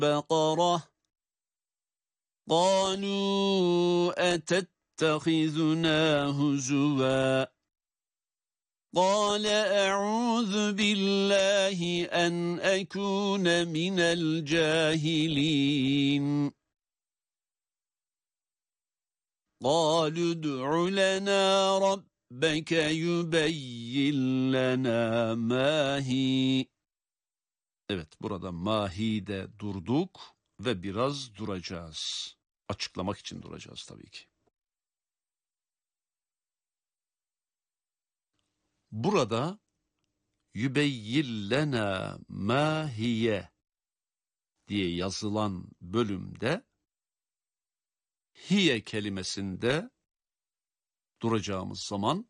بقرة قالوا أتتخذنا هزوا قال أعوذ بالله أن أكون من الجاهلين قالوا ادع لنا ربك يبين لنا ما هي. Evet, burada mahi'de durduk ve biraz duracağız. Açıklamak için duracağız tabii ki. Burada yübeyyillena mahiye diye yazılan bölümde hiye kelimesinde duracağımız zaman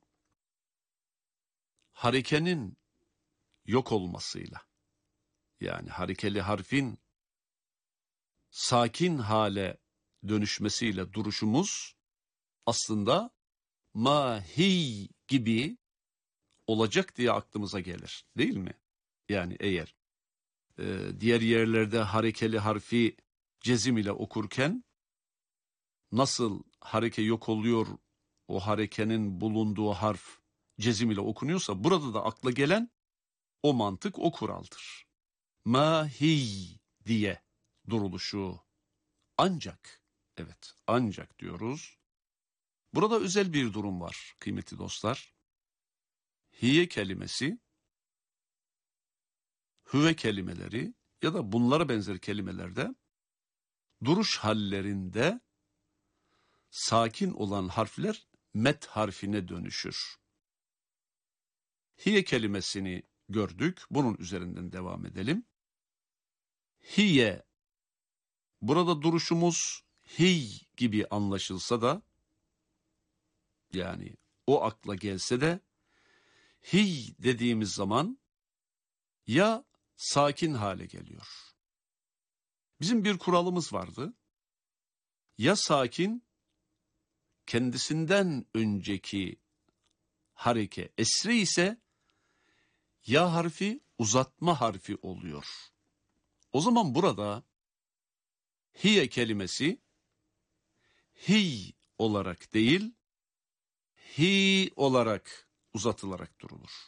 harekenin yok olmasıyla, yani harekeli harfin sakin hale dönüşmesiyle duruşumuz aslında mahi gibi olacak diye aklımıza gelir, değil mi? Yani eğer diğer yerlerde harekeli harfi cezim ile okurken nasıl hareke yok oluyor, o harekenin bulunduğu harf cezim ile okunuyorsa burada da akla gelen o mantık, o kuraldır. Mahi diye duruluşu. Ancak, evet ancak diyoruz. Burada özel bir durum var kıymetli dostlar. Hiye kelimesi, hüve kelimeleri ya da bunlara benzer kelimelerde duruş hallerinde sakin olan harfler met harfine dönüşür. Hiye kelimesini gördük. Bunun üzerinden devam edelim. Hiye. Burada duruşumuz hiy gibi anlaşılsa da, yani o akla gelse de hiy dediğimiz zaman ya sakin hale geliyor. Bizim bir kuralımız vardı. Ya sakin kendisinden önceki hareke esre ise ya harfi uzatma harfi oluyor. O zaman burada hiye kelimesi hiy olarak değil, hi olarak uzatılarak durulur.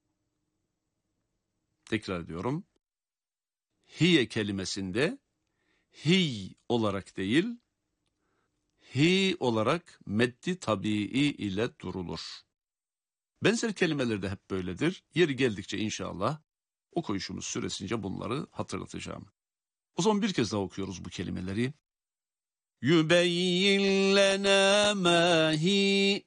Tekrar ediyorum. Hiye kelimesinde hiy olarak değil, hi olarak meddi tabii ile durulur. Benzer kelimeler de hep böyledir. Yeri geldikçe inşallah okuyuşumuz süresince bunları hatırlatacağım. O zaman bir kez daha okuyoruz bu kelimeleri. Yübeyyin lena ma hi.